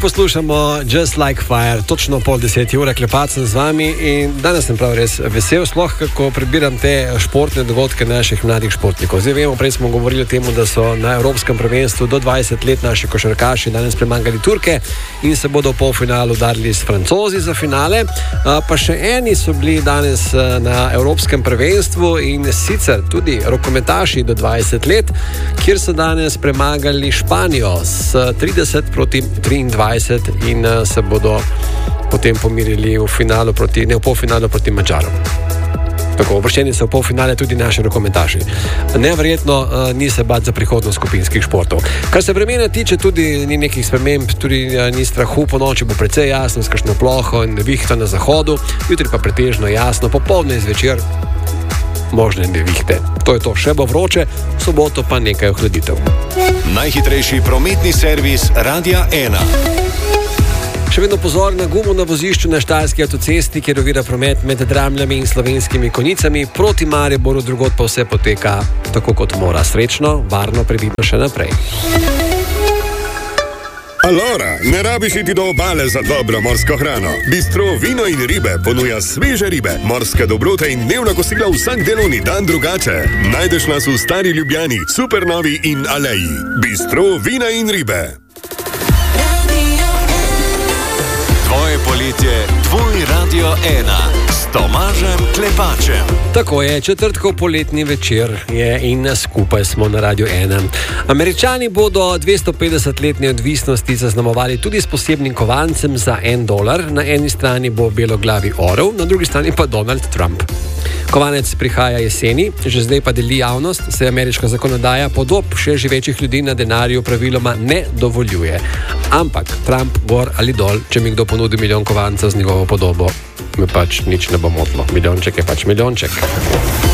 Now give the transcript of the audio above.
poslušamo Just Like Fire, točno 9:30, klepacem z vami in danes sem prav res vesel, sploh kako prebiram te športne dogodke naših mladih športnikov. Zdaj vemo, prej smo govorili o tem, da so na Evropskem prvenstvu do 20 let naši košarkaši danes premagali Turke in se bodo v polfinalu udarili s Francozi za finale. Pa še eni so bili danes na Evropskem prvenstvu in sicer tudi rokometaši do 20 let, kjer so danes premagali Španijo s 30-23 in se bodo potem pomirili v polfinalu proti Madžarom. Tako, uvrščeni so v polfinale tudi naši rokometaši. Neverjetno, ni se bati za prihodnost skupinskih športov. Kar se vremena tiče, tudi ni nekih sprememb, tudi ni strahu, po noči bo precej jasno, s kakšno ploho in vihto na zahodu, jutri pa pretežno jasno, popoldne in zvečer možne nevihte. To je to, še bo vroče, v soboto pa nekaj ohladitev. Najhitrejši prometni servis Radia 1. Še vedno pozor na gumo na vozišču na Štajerski avtocesti, kjer ovira promet med Dramljami in Slovenskimi Konjicami, proti Mariboru, drugod pa vse poteka tako, kot mora. Srečno, varno, previdno še naprej. Alora, ne rabiš iti do obale za dobro morsko hrano. Bistro Vino in ribe ponuja sveže ribe, morske dobrote in dnevna kosila vsak delovni dan drugače. Najdeš nas v Stari Ljubljani, Supernovi in Aleji. Bistro Vina in ribe. Tvoje poletje, tvoj Radio 1 s Tomažem Klepačem. Tako je, četrtkov poletni večer je in skupaj smo na Radio 1. Američani bodo 250-letne odvisnosti zaznamovali tudi s posebnim kovancem za $1. Na eni strani bo beloglavi orel, na drugi strani pa Donald Trump. Kovanec prihaja jeseni, že zdaj pa deli javnost, se ameriška zakonodaja podob še živečih ljudi na denarju praviloma ne dovoljuje. Ampak Trump gor ali dol, če mi kdo ponudi milijon kovancev z njegovo podobo, me pač nič ne bo motilo. Milijonček je pač milijonček.